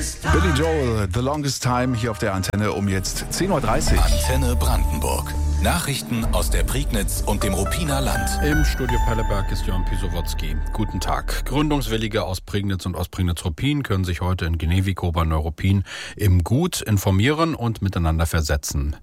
Billy Joel, The Longest Time, hier auf der Antenne um jetzt 10.30 Uhr. Antenne Brandenburg. Nachrichten aus der Prignitz und dem Ruppiner Land. Im Studio Pelleberg ist Jörn Pisowotzki. Guten Tag. Gründungswillige aus Prignitz und aus Prignitz-Ruppin können sich heute in Gnewikow bei Neuruppin im Gut informieren und miteinander vernetzen.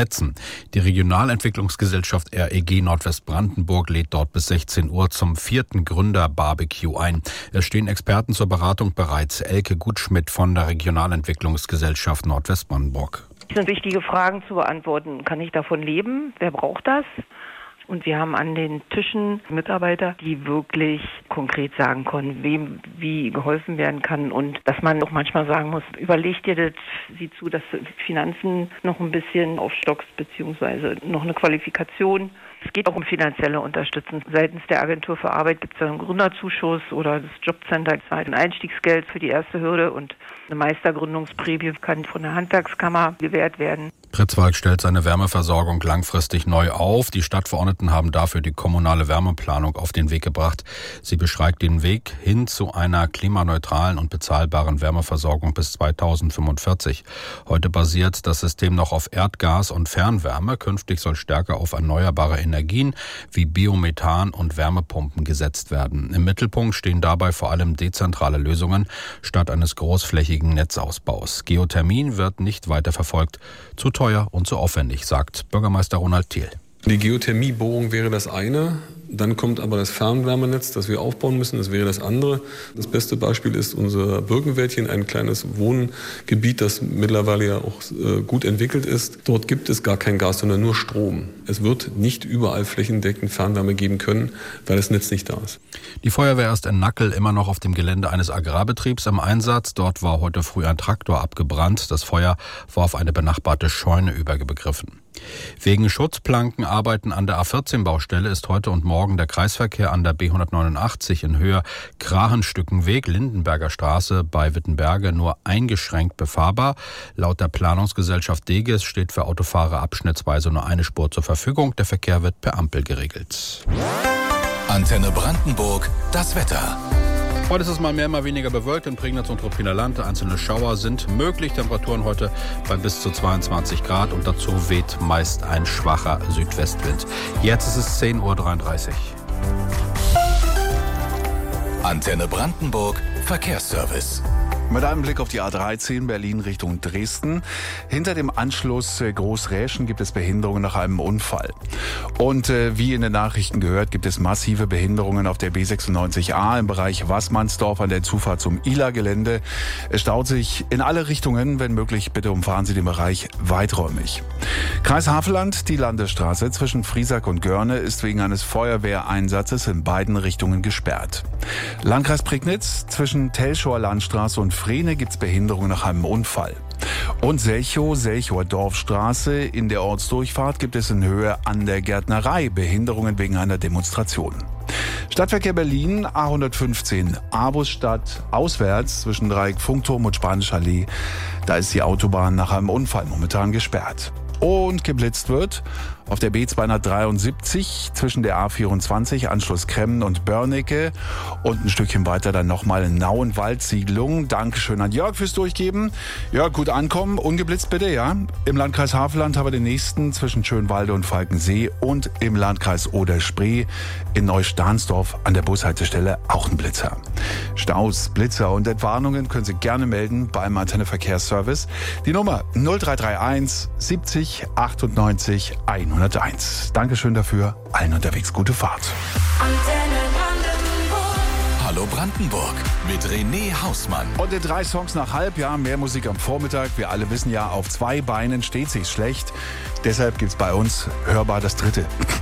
Die Regionalentwicklungsgesellschaft REG Nordwestbrandenburg lädt dort bis 16 Uhr zum 4. Gründer-Barbecue ein. Es stehen Experten zur Beratung bereit. Elke Gutschmidt von der Regionalentwicklungsgesellschaft Nordwestbrandenburg. Es sind wichtige Fragen zu beantworten. Kann ich davon leben? Wer braucht das? Und wir haben an den Tischen Mitarbeiter, die wirklich konkret sagen können, wem wie geholfen werden kann. Und dass man auch manchmal sagen muss, überleg dir das, sieh zu, dass du Finanzen noch ein bisschen aufstockst, beziehungsweise noch eine Qualifikation. Es geht auch um finanzielle Unterstützung. Seitens der Agentur für Arbeit gibt es einen Gründerzuschuss oder das Jobcenter zahlt ein Einstiegsgeld für die erste Hürde und eine Meistergründungsprämie kann von der Handwerkskammer gewährt werden. Pritzwalk stellt seine Wärmeversorgung langfristig neu auf. Die Stadtverordneten haben dafür die kommunale Wärmeplanung auf den Weg gebracht. Sie beschreibt den Weg hin zu einer klimaneutralen und bezahlbaren Wärmeversorgung bis 2045. Heute basiert das System noch auf Erdgas und Fernwärme. Künftig soll stärker auf erneuerbare Energien wie Biomethan und Wärmepumpen gesetzt werden. Im Mittelpunkt stehen dabei vor allem dezentrale Lösungen statt eines großflächigen Netzausbaus. Geothermie wird nicht weiter verfolgt. Zu teuer und zu aufwendig, sagt Bürgermeister Ronald Thiel. Die Geothermiebohrung wäre das eine. Dann kommt aber das Fernwärmenetz, das wir aufbauen müssen. Das wäre das andere. Das beste Beispiel ist unser Birkenwäldchen, ein kleines Wohngebiet, das mittlerweile ja auch gut entwickelt ist. Dort gibt es gar kein Gas, sondern nur Strom. Es wird nicht überall flächendeckend Fernwärme geben können, weil das Netz nicht da ist. Die Feuerwehr ist in Nackel immer noch auf dem Gelände eines Agrarbetriebs im Einsatz. Dort war heute früh ein Traktor abgebrannt. Das Feuer war auf eine benachbarte Scheune übergegriffen. Wegen Schutzplankenarbeiten an der A14-Baustelle ist heute und morgen der Kreisverkehr an der B189 in Höhe Krahenstückenweg, Lindenberger Straße bei Wittenberge nur eingeschränkt befahrbar. Laut der Planungsgesellschaft Deges steht für Autofahrer abschnittsweise nur eine Spur zur Verfügung. Der Verkehr wird per Ampel geregelt. Antenne Brandenburg, das Wetter. Heute ist es mal mehr, mal weniger bewölkt in Prignitz und Ruppiner Land. Einzelne Schauer sind möglich. Temperaturen heute bei bis zu 22 Grad und dazu weht meist ein schwacher Südwestwind. Jetzt ist es 10.33 Uhr. Antenne Brandenburg, Verkehrsservice. Mit einem Blick auf die A13 Berlin Richtung Dresden. Hinter dem Anschluss Großräschen gibt es Behinderungen nach einem Unfall. Und wie in den Nachrichten gehört, gibt es massive Behinderungen auf der B96a im Bereich Waßmannsdorf an der Zufahrt zum Ihler-Gelände. Es staut sich in alle Richtungen. Wenn möglich, bitte umfahren Sie den Bereich weiträumig. Kreis Havelland, die Landesstraße zwischen Friesack und Görne ist wegen eines Feuerwehreinsatzes in beiden Richtungen gesperrt. Landkreis Prignitz, zwischen Telschor Landstraße und Frehne gibt es Behinderungen nach einem Unfall. Und Selchower Dorfstraße in der Ortsdurchfahrt gibt es in Höhe an der Gärtnerei Behinderungen wegen einer Demonstration. Stadtverkehr Berlin, A115, Abusstadt auswärts zwischen Dreieck Funkturm und Spanischer Allee. Da ist die Autobahn nach einem Unfall momentan gesperrt. Und geblitzt wird auf der B273 zwischen der A24, Anschluss Kremmen und Börnecke und ein Stückchen weiter dann nochmal in Nauenwald-Siedlung. Dankeschön an Jörg fürs Durchgeben. Jörg, gut ankommen, ungeblitzt bitte, ja. Im Landkreis Havelland haben wir den nächsten zwischen Schönwalde und Falkensee und im Landkreis Oder-Spree in Neustahnsdorf an der Bushaltestelle auch ein Blitzer. Staus, Blitzer und Entwarnungen können Sie gerne melden beim Antenne Verkehrsservice. Die Nummer 0331 70 98 101. Dankeschön dafür. Allen unterwegs gute Fahrt. Antenne Brandenburg. Hallo Brandenburg mit René Hausmann. Und in 3 Songs nach halb, ja, mehr Musik am Vormittag. Wir alle wissen ja, auf 2 Beinen steht sich's schlecht. Deshalb gibt's bei uns hörbar das 3.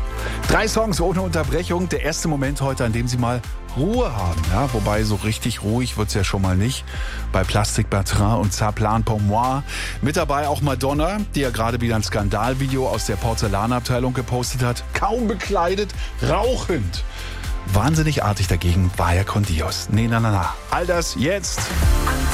3 Songs ohne Unterbrechung. Der erste Moment heute, an dem Sie mal Ruhe haben. Ja, wobei so richtig ruhig wird's ja schon mal nicht. Bei Plastic Bertrand und Ça Plane pour moi. Mit dabei auch Madonna, die ja gerade wieder ein Skandalvideo aus der Porzellanabteilung gepostet hat. Kaum bekleidet, rauchend. Wahnsinnig artig dagegen war ja Con Dios. Nee, na. All das jetzt.